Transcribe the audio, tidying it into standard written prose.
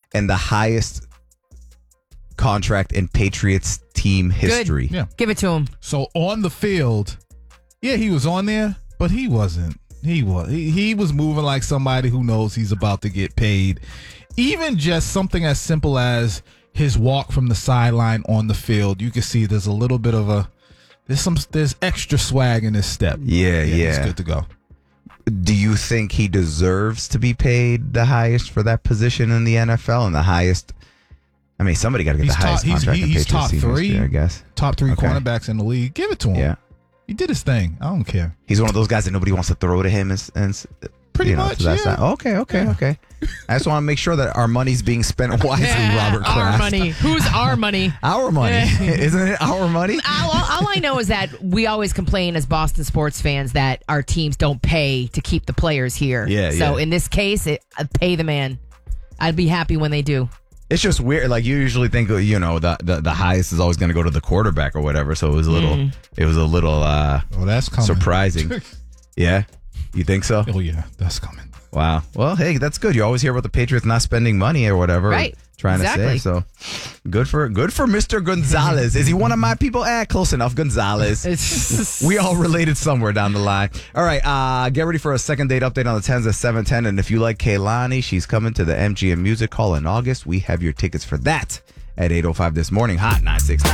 and the highest contract in Patriots team history. Yeah. Give it to him. So on the field, yeah, he was on there, but he wasn't. He was moving like somebody who knows he's about to get paid. Even just something as simple as his walk from the sideline on the field, you can see there's a little bit of there's extra swag in his step. Yeah. He's good to go. Do you think he deserves to be paid the highest for that position in the NFL and the highest? I mean, somebody got to get the highest contract in he's Patriots top team three, history, I guess. Top three Okay. cornerbacks in the league. Give it to him. Yeah. He did his thing. I don't care. He's one of those guys that nobody wants to throw to him. And Pretty much, to that yeah. side. Okay. I just want to make sure that our money's being spent wisely, Robert Kraft. Our money. Who's our money? Our money. Isn't it our money? All I know is that we always complain as Boston sports fans that our teams don't pay to keep the players here. Yeah, So yeah. in this case, pay the man. I'd be happy when they do. It's just weird. Like, you usually think, the highest is always going to go to the quarterback or whatever. So it was a little, Oh, that's coming. surprising. Yeah. You think so? Oh, yeah. That's coming. Wow. Well, hey, that's good. You always hear about the Patriots not spending money or whatever. Right. Trying Exactly. to say. So good for Mr. Gonzalez. Is he one of my people? Close enough. Gonzalez. We all related somewhere down the line. All right. Get ready for a second date update on the 10s at 7:10. And if you like Kehlani, she's coming to the MGM Music Hall in August. We have your tickets for that at 8:05 this morning. Hot 969.